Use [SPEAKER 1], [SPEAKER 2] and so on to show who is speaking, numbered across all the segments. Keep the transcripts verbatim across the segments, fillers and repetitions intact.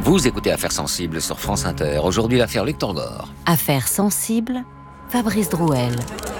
[SPEAKER 1] Vous écoutez Affaires sensibles sur France Inter. Aujourd'hui, l'affaire Luc Tangor.
[SPEAKER 2] Affaires sensibles, Fabrice Drouel.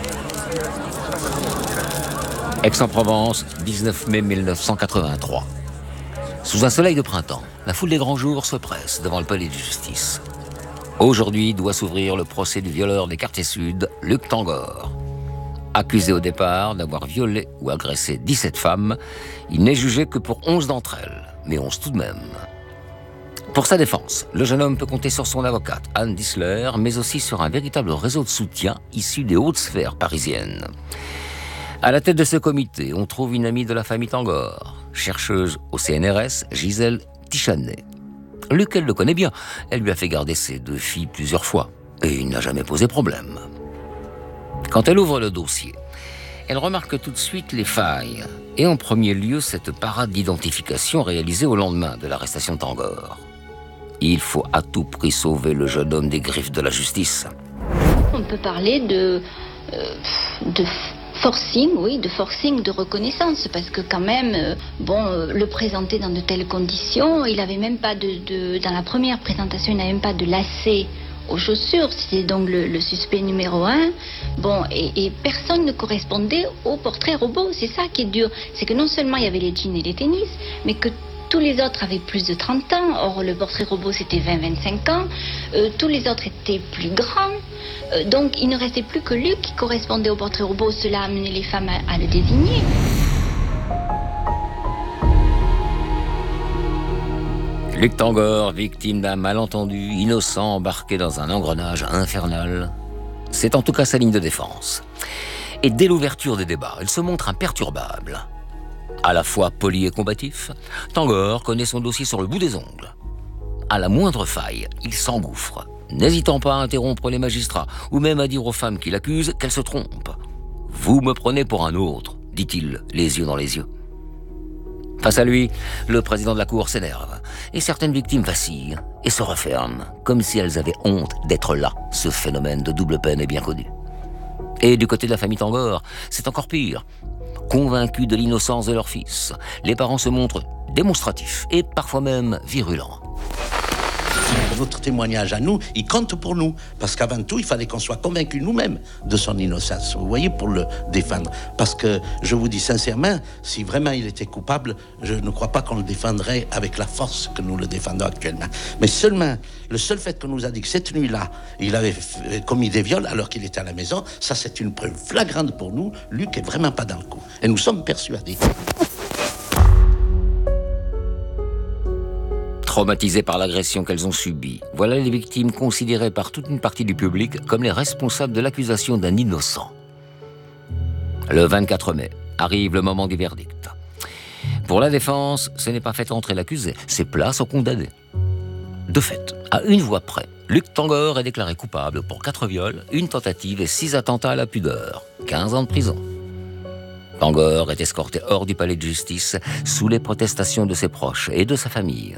[SPEAKER 1] Aix-en-Provence, dix-neuf mai mille neuf cent quatre-vingt-trois. Sous un soleil de printemps, la foule des grands jours se presse devant le palais de justice. Aujourd'hui doit s'ouvrir le procès du violeur des quartiers sud, Luc Tangor. Accusé au départ d'avoir violé ou agressé dix-sept femmes, il n'est jugé que pour onze d'entre elles, mais onze tout de même. Pour sa défense, le jeune homme peut compter sur son avocate, Anne Disler, mais aussi sur un véritable réseau de soutien issu des hautes sphères parisiennes. À la tête de ce comité, on trouve une amie de la famille Tangor, chercheuse au C N R S, Gisèle Tichanet. Luc, elle le connaît bien. Elle lui a fait garder ses deux filles plusieurs fois, et il n'a jamais posé problème. Quand elle ouvre le dossier, elle remarque tout de suite les failles, et en premier lieu cette parade d'identification réalisée au lendemain de l'arrestation de Tangor. Il faut à tout prix sauver le jeune homme des griffes de la justice.
[SPEAKER 3] On peut parler de, euh, de forcing, oui, de forcing de reconnaissance, parce que quand même, euh, bon, euh, le présenter dans de telles conditions, il avait même pas de, de, dans la première présentation, il n'avait même pas de lacets aux chaussures, c'était donc le, le suspect numéro un. Bon, et, et personne ne correspondait au portrait robot. C'est ça qui est dur. C'est que non seulement il y avait les jeans et les tennis, mais que tous les autres avaient plus de trente ans. Or, le portrait robot, c'était vingt à vingt-cinq ans. Euh, tous les autres étaient plus grands. Euh, donc, il ne restait plus que Luc qui correspondait au portrait robot. Cela a amené les femmes à, à le désigner.
[SPEAKER 1] Luc Tangor, victime d'un malentendu, innocent, embarqué dans un engrenage infernal. C'est en tout cas sa ligne de défense. Et dès l'ouverture des débats, il se montre imperturbable. À la fois poli et combatif, Tangor connaît son dossier sur le bout des ongles. À la moindre faille, il s'engouffre, n'hésitant pas à interrompre les magistrats, ou même à dire aux femmes qui l'accusent qu'elles se trompent. « Vous me prenez pour un autre », dit-il, les yeux dans les yeux. Face à lui, le président de la Cour s'énerve, et certaines victimes vacillent et se referment, comme si elles avaient honte d'être là. Ce phénomène de double peine est bien connu. Et du côté de la famille Tangor, c'est encore pire. Convaincus de l'innocence de leur fils, les parents se montrent démonstratifs et parfois même virulents.
[SPEAKER 4] Votre témoignage à nous, il compte pour nous. Parce qu'avant tout, il fallait qu'on soit convaincus nous-mêmes de son innocence. Vous voyez, pour le défendre. Parce que, je vous dis sincèrement, si vraiment il était coupable, je ne crois pas qu'on le défendrait avec la force que nous le défendons actuellement. Mais seulement, le seul fait qu'on nous a dit que cette nuit-là, il avait commis des viols alors qu'il était à la maison, ça c'est une preuve flagrante pour nous. Luc est vraiment pas dans le coup. Et nous sommes persuadés.
[SPEAKER 1] Traumatisées par l'agression qu'elles ont subie, voilà les victimes considérées par toute une partie du public comme les responsables de l'accusation d'un innocent. Le vingt-quatre mai, arrive le moment du verdict. Pour la défense, ce n'est pas fait entrer l'accusé, c'est place au condamné. De fait, à une voix près, Luc Tangor est déclaré coupable pour quatre viols, une tentative et six attentats à la pudeur, quinze ans de prison. Tangor est escorté hors du palais de justice sous les protestations de ses proches et de sa famille.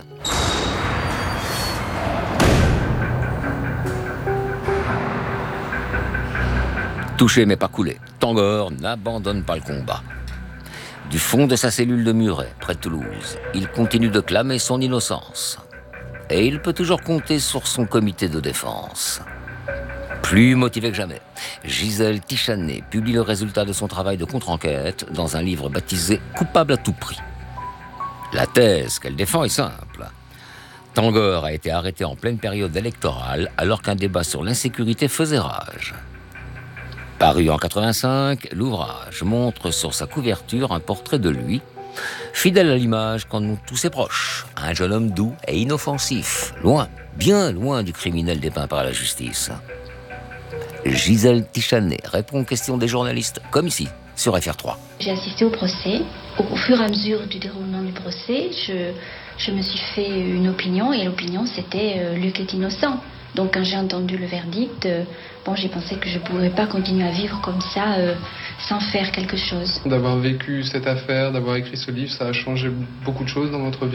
[SPEAKER 1] Touché mais pas coulé, Tangor n'abandonne pas le combat. Du fond de sa cellule de Muret, près de Toulouse, il continue de clamer son innocence. Et il peut toujours compter sur son comité de défense. Plus motivé que jamais, Gisèle Tichanet publie le résultat de son travail de contre-enquête dans un livre baptisé « Coupable à tout prix ». La thèse qu'elle défend est simple. Tangor a été arrêté en pleine période électorale alors qu'un débat sur l'insécurité faisait rage. Paru en quatre-vingt-cinq, l'ouvrage montre sur sa couverture un portrait de lui, fidèle à l'image qu'en ont tous ses proches. Un jeune homme doux et inoffensif, loin, bien loin du criminel dépeint par la justice. Gisèle Tichanet répond aux questions des journalistes, comme ici, sur F R trois.
[SPEAKER 3] J'ai assisté au procès. Au, au fur et à mesure du déroulement du procès, je, je me suis fait une opinion, et l'opinion, c'était euh, Luc est innocent. Donc quand j'ai entendu le verdict, euh, bon, j'ai pensé que je ne pourrais pas continuer à vivre comme ça, euh, sans faire quelque chose.
[SPEAKER 5] D'avoir vécu cette affaire, d'avoir écrit ce livre, ça a changé beaucoup de choses dans votre vie.